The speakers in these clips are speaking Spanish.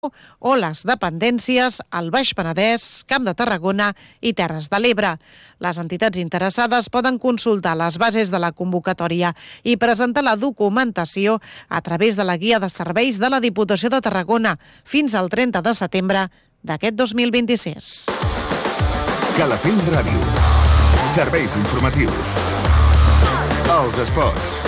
o les dependències al Baix Penedès, Camp de Tarragona i Terres de l'Ebre. Les entitats interessades poden consultar les bases de la convocatòria i presentar la documentació a través de la guia de serveis de la Diputació de Tarragona fins al 30 de setembre d'aquest 2026. Calafell Ràdio. Serveis informatius. Els esports.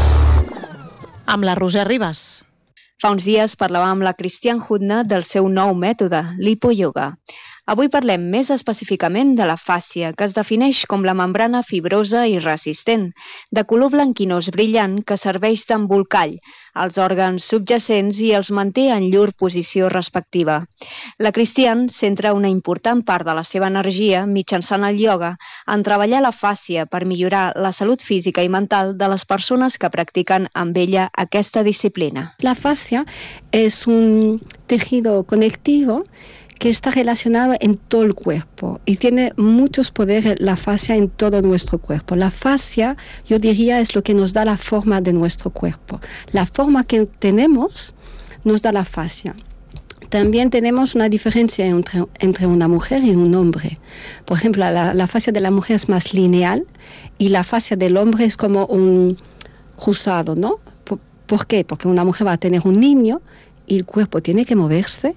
Amb la Roser Ribas. Fa uns dies parlàvem amb la Christiane Hudna del seu nou mètode, l'hipoioga. Avui parlem més específicament de la fàscia, que es defineix com la membrana fibrosa i resistent, de color blanquinós brillant que serveix d'embolcall als òrgans subjacents i els manté en llur posició respectiva. La Christiane centra una important part de la seva energia mitjançant el ioga en treballar la fàscia per millorar la salut física i mental de les persones que practiquen amb ella aquesta disciplina. La fascia es un tejido conectivo que está relacionado en todo el cuerpo y tiene muchos poderes la fascia en todo nuestro cuerpo. La fascia, yo diría, es lo que nos da la forma de nuestro cuerpo. La forma que tenemos nos da la fascia. También tenemos una diferencia entre una mujer y un hombre. Por ejemplo, la fascia de la mujer es más lineal y la fascia del hombre es como un cruzado, ¿no? ¿Por qué? Porque una mujer va a tener un niño y el cuerpo tiene que moverse,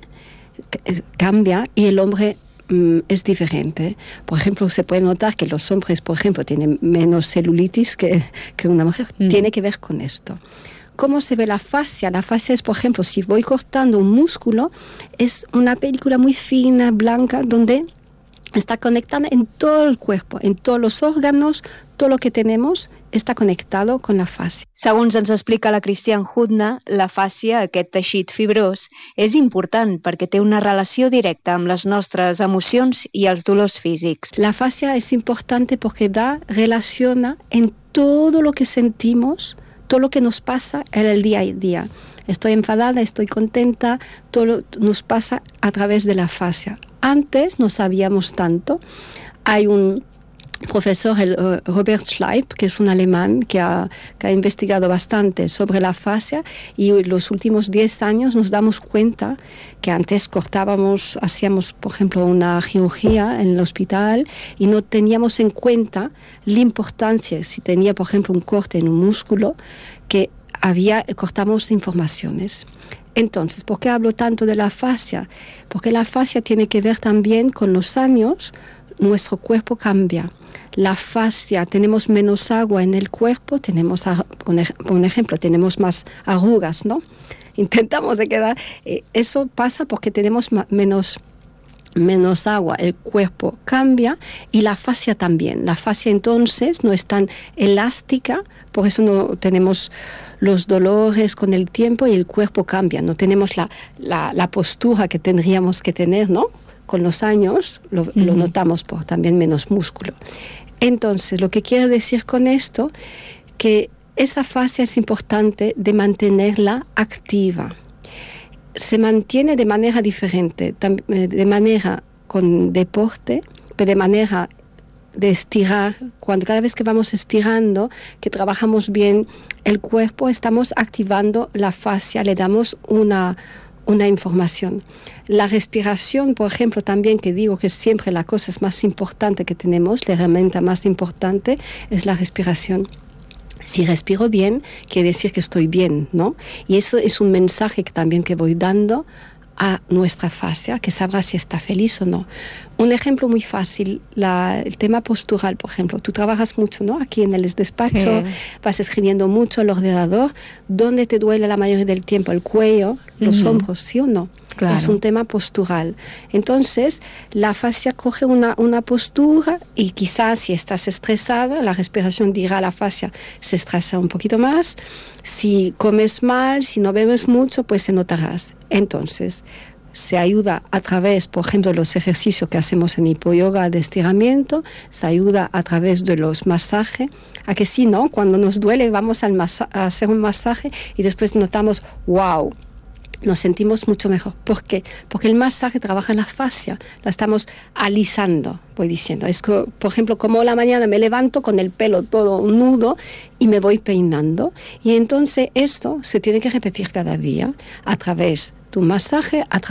cambia, y el hombre es diferente. Por ejemplo, se puede notar que los hombres, por ejemplo, tienen menos celulitis que una mujer. Tiene que ver con esto. ¿Cómo se ve la fascia? La fascia es, por ejemplo, si voy cortando un músculo, es una película muy fina, blanca, donde está conectada en todo el cuerpo, en todos los órganos, todo lo que tenemos està conectado con la fascia. Segons ens explica la Christiane Hudna, la fàscia, aquest teixit fibrós, és important perquè té una relació directa amb les nostres emocions i els dolors físics. La fascia es importante porque relaciona en todo lo que sentimos, todo lo que nos pasa en el día a día. Estoy enfadada, estoy contenta, todo nos pasa a través de la fascia. Antes no sabíamos tanto. Hay un profesor, Robert Schleip, que es un alemán que ha investigado bastante sobre la fascia, y en los últimos 10 años nos damos cuenta que antes hacíamos, por ejemplo, una cirugía en el hospital y no teníamos en cuenta la importancia, si tenía, por ejemplo, un corte en un músculo, que cortamos informaciones. Entonces, ¿por qué hablo tanto de la fascia? Porque la fascia tiene que ver también con los años. Nuestro cuerpo cambia. La fascia, tenemos menos agua en el cuerpo, por ejemplo, tenemos más arrugas, ¿no? Intentamos de quedar. Eso pasa porque tenemos menos agua, el cuerpo cambia y la fascia también. La fascia entonces no es tan elástica, por eso no tenemos los dolores con el tiempo y el cuerpo cambia. No tenemos la postura que tendríamos que tener, ¿no? Con los años lo notamos por también menos músculo. Entonces, lo que quiero decir con esto, que esa fascia es importante de mantenerla activa. Se mantiene de manera diferente, de manera con deporte, pero de manera de estirar. Cada vez que vamos estirando, que trabajamos bien el cuerpo, estamos activando la fascia, le damos una información. La respiración, por ejemplo, también, que digo que siempre la cosa es más importante que tenemos, la herramienta más importante es la respiración. Si respiro bien, quiere decir que estoy bien, ¿no? Y eso es un mensaje que voy dando a nuestra fascia, que sabrá si está feliz o no. Un ejemplo muy fácil, el tema postural, por ejemplo. Tú trabajas mucho, ¿no? Aquí en el despacho, vas escribiendo mucho al ordenador. ¿Dónde te duele la mayoría del tiempo? ¿El cuello? ¿Los hombros? ¿Sí o no? Claro. Es un tema postural. Entonces, la fascia coge una postura y quizás si estás estresada, la respiración dirá a la fascia, se estresa un poquito más. Si comes mal, si no bebes mucho, pues se notarás. Entonces, se ayuda a través, por ejemplo, de los ejercicios que hacemos en hipoyoga de estiramiento, se ayuda a través de los masajes, a que si no, cuando nos duele vamos a hacer un masaje y después notamos, wow, nos sentimos mucho mejor. ¿Por qué? Porque el masaje trabaja en la fascia, la estamos alisando, voy diciendo. Es que, por ejemplo, como la mañana me levanto con el pelo todo nudo y me voy peinando. Y entonces esto se tiene que repetir cada día a través tu masaje a